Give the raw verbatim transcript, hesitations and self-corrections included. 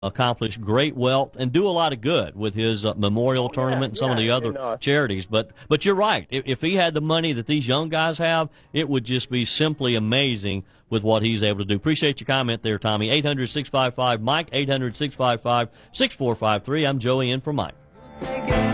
accomplish great wealth and do a lot of good with his uh, memorial Oh, tournament yeah, and some yeah, of the other and, uh, charities. But but you're right. If, if he had the money that these young guys have, it would just be simply amazing with what he's able to do. Appreciate your comment there, Tommy. eight hundred, six five five, Mike, eight hundred, six five five, six four five three. I'm Joey in for Mike.